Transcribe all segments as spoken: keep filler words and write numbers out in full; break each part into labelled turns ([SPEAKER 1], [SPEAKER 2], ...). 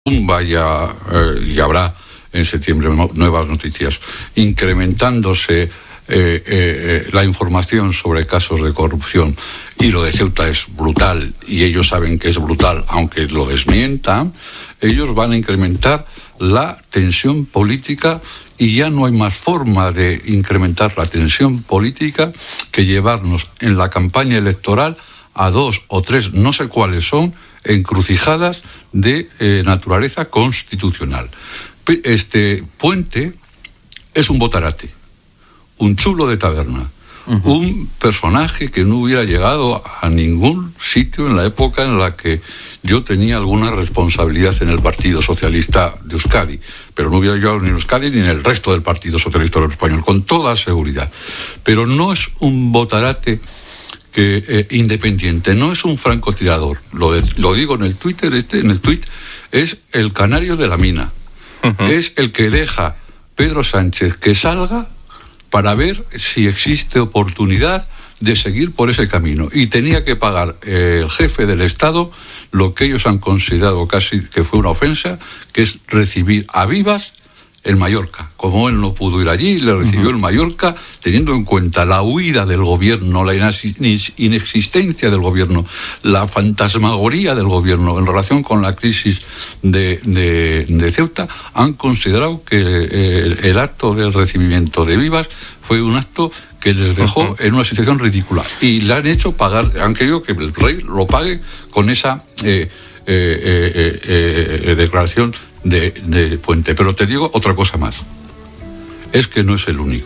[SPEAKER 1] vaya, eh, y habrá en septiembre nuevas noticias, incrementándose eh, eh, la información sobre casos de corrupción, y lo de Ceuta es brutal, y ellos saben que es brutal, aunque lo desmientan, ellos van a incrementar la tensión política, y ya no hay más forma de incrementar la tensión política que llevarnos en la campaña electoral a dos o tres, no sé cuáles son, encrucijadas de eh, naturaleza constitucional. Este Puente es un botarate, un chulo de taberna, uh-huh. un personaje que no hubiera llegado a ningún sitio en la época en la que yo tenía alguna responsabilidad en el Partido Socialista de Euskadi, pero no hubiera llegado ni en Euskadi ni en el resto del Partido Socialista Obrero Español, con toda seguridad. Pero no es un botarate que eh, independiente, no es un francotirador, lo, de, lo digo en el Twitter, este, en el tuit, es el canario de la mina. Uh-huh. Es el que deja Pedro Sánchez que salga para ver si existe oportunidad de seguir por ese camino. Y tenía que pagar eh, el jefe del Estado lo que ellos han considerado casi que fue una ofensa, que es recibir a vivas en Mallorca. Como él no pudo ir allí, le recibió uh-huh. en Mallorca, teniendo en cuenta la huida del gobierno, la inexistencia del gobierno, la fantasmagoría del gobierno en relación con la crisis de, de, de Ceuta, han considerado que eh, el acto del recibimiento de vivas fue un acto que les dejó uh-huh. en una situación ridícula. Y le han hecho pagar, han querido que el rey lo pague con esa eh, eh, eh, eh, eh, declaración De, de Puente. Pero te digo otra cosa más, es que no es el único,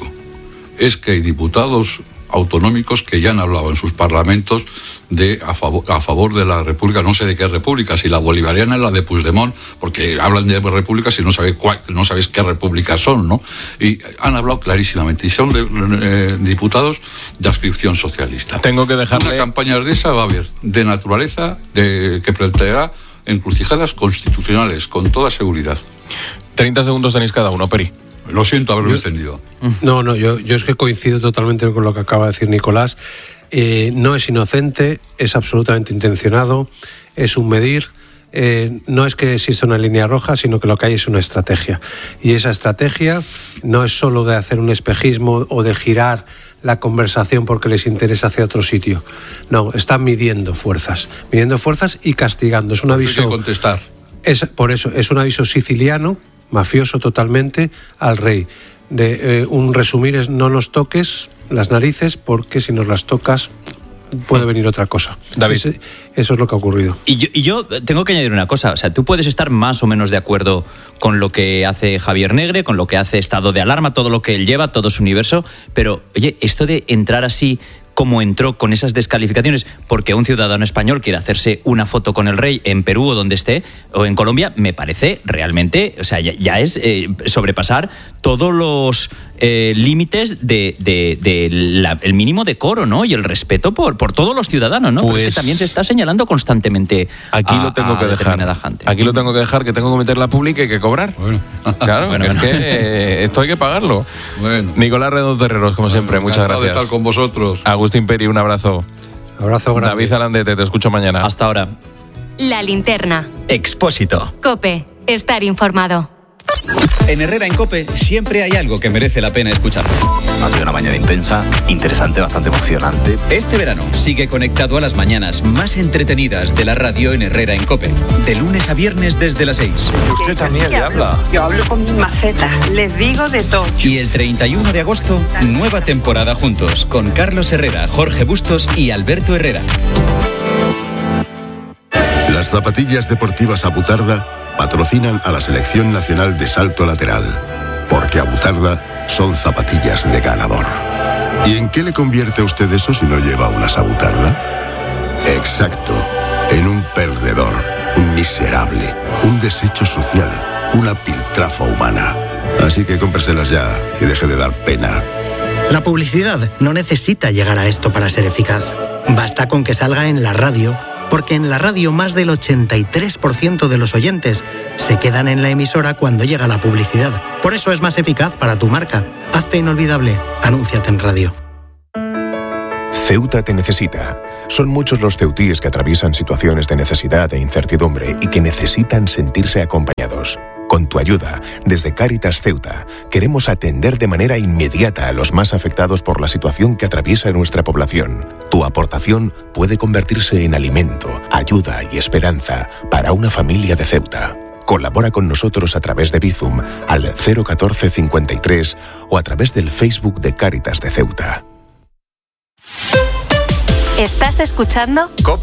[SPEAKER 1] es que hay diputados autonómicos que ya han hablado en sus parlamentos de a favor, a favor de la república, no sé de qué república, si la bolivariana es la de Puigdemont, porque hablan de repúblicas y no sabéis cuál, no sabéis qué repúblicas son, ¿no? Y han hablado clarísimamente, y son de, eh, diputados de adscripción socialista.
[SPEAKER 2] Tengo que dejarle...
[SPEAKER 1] Una campaña de esa va a haber de naturaleza, de que planteará encrucijadas constitucionales, con toda seguridad.
[SPEAKER 2] treinta segundos tenéis cada uno, Peri.
[SPEAKER 1] Lo siento haberlo extendido.
[SPEAKER 3] No, no, yo, yo es que coincido totalmente con lo que acaba de decir Nicolás. Eh, no es inocente, es absolutamente intencionado, es un medir. Eh, no es que exista una línea roja, sino que lo que hay es una estrategia. Y esa estrategia no es solo de hacer un espejismo o de girar la conversación porque les interesa hacia otro sitio. No, están midiendo fuerzas, midiendo fuerzas y castigando. Es un aviso.
[SPEAKER 1] Hay que contestar.
[SPEAKER 3] Es, por eso, es un aviso siciliano, mafioso totalmente, al rey. De eh, un resumir es: no nos toques las narices, porque si nos las tocas puede venir otra cosa.
[SPEAKER 2] David.
[SPEAKER 3] Ese, eso es lo que ha ocurrido.
[SPEAKER 4] Y yo, y yo tengo que añadir una cosa. O sea, tú puedes estar más o menos de acuerdo con lo que hace Javier Negre, con lo que hace Estado de Alarma, todo lo que él lleva, todo su universo, pero, oye, esto de entrar así como entró, con esas descalificaciones, porque un ciudadano español quiere hacerse una foto con el rey en Perú o donde esté, o en Colombia, me parece realmente, o sea, ya, ya es eh, sobrepasar todos los eh, límites de, de, de la, el mínimo decoro, ¿no? Y el respeto por, por todos los ciudadanos, ¿no?
[SPEAKER 2] Pues,
[SPEAKER 4] pero es que también se está señalando constantemente
[SPEAKER 2] aquí
[SPEAKER 4] a,
[SPEAKER 2] lo tengo
[SPEAKER 4] a
[SPEAKER 2] que dejar.
[SPEAKER 4] gente.
[SPEAKER 2] Aquí lo tengo que dejar, que tengo que meter la pública y que cobrar. Bueno. Claro, bueno, es bueno. que eh, esto hay que pagarlo. Bueno. Nicolás Redondo Terreros, como bueno, siempre, muchas gracias.
[SPEAKER 1] De estar con vosotros.
[SPEAKER 2] Agustín Peri, un abrazo.
[SPEAKER 3] Abrazo grande.
[SPEAKER 2] David Alandete, te escucho mañana.
[SPEAKER 4] Hasta ahora.
[SPEAKER 5] La Linterna.
[SPEAKER 4] Expósito.
[SPEAKER 5] COPE. Estar informado.
[SPEAKER 6] En Herrera en COPE siempre hay algo que merece la pena escuchar.
[SPEAKER 7] Ha sido una mañana intensa, interesante, bastante emocionante.
[SPEAKER 6] Este verano sigue conectado a las mañanas más entretenidas de la radio en Herrera en COPE. De lunes a viernes desde las seis.
[SPEAKER 7] Usted también le habla.
[SPEAKER 8] Yo hablo con mi maceta, les digo de todo.
[SPEAKER 6] Y el treinta y uno de agosto, nueva temporada juntos, con Carlos Herrera, Jorge Bustos y Alberto Herrera.
[SPEAKER 9] Las zapatillas deportivas Abutarda patrocinan a la Selección Nacional de Salto Lateral, porque Abutarda son zapatillas de ganador. ¿Y en qué le convierte a usted eso si no lleva unas Abutarda? Exacto, en un perdedor, un miserable, un desecho social, una piltrafa humana. Así que cómpreselas ya y deje de dar pena.
[SPEAKER 10] La publicidad no necesita llegar a esto para ser eficaz. Basta con que salga en la radio, porque en la radio más del ochenta y tres por ciento de los oyentes se quedan en la emisora cuando llega la publicidad. Por eso es más eficaz para tu marca. Hazte inolvidable. Anúnciate en radio.
[SPEAKER 11] Ceuta te necesita. Son muchos los ceutíes que atraviesan situaciones de necesidad e incertidumbre y que necesitan sentirse acompañados. Con tu ayuda, desde Cáritas Ceuta, queremos atender de manera inmediata a los más afectados por la situación que atraviesa nuestra población. Tu aportación puede convertirse en alimento, ayuda y esperanza para una familia de Ceuta. Colabora con nosotros a través de Bizum al cero catorce cincuenta y tres o a través del Facebook de Cáritas de Ceuta.
[SPEAKER 5] ¿Estás escuchando?
[SPEAKER 12] COPE.